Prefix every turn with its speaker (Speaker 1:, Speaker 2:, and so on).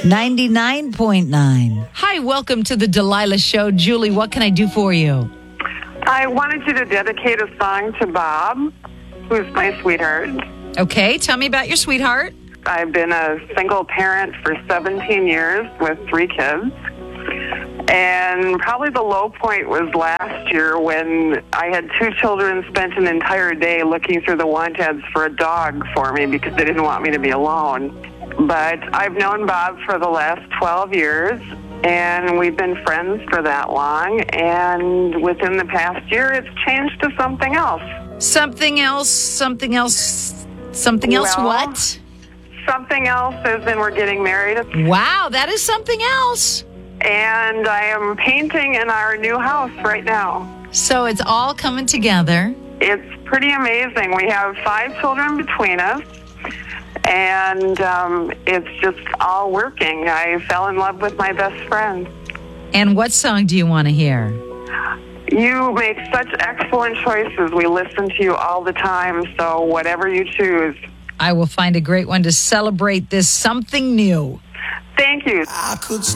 Speaker 1: 99.9.
Speaker 2: Hi, welcome to the Delilah Show. Julie, what can I do for you?
Speaker 3: I wanted you to dedicate a song to Bob, who's my sweetheart.
Speaker 2: Okay, tell me about your sweetheart.
Speaker 3: I've been a single parent for 17 years with 3 kids. And probably the low point was last year when I had 2 children spent an entire day looking through the want ads for a dog for me because they didn't want me to be alone. But I've known Bob for the last 12 years, and we've been friends for that long. And within the past year, it's changed to something else.
Speaker 2: Something else
Speaker 3: Well,
Speaker 2: what?
Speaker 3: Something else as in we're getting married.
Speaker 2: Wow, that is something else.
Speaker 3: And I am painting in our new house right now.
Speaker 2: So it's all coming together.
Speaker 3: It's pretty amazing. We have 5 children between us, and it's just all working. I fell in love with my best friend.
Speaker 2: And what song do you want to hear?
Speaker 3: You make such excellent choices. We listen to you all the time, so whatever you choose.
Speaker 2: I will find a great one to celebrate this something new.
Speaker 3: Thank you.
Speaker 4: I could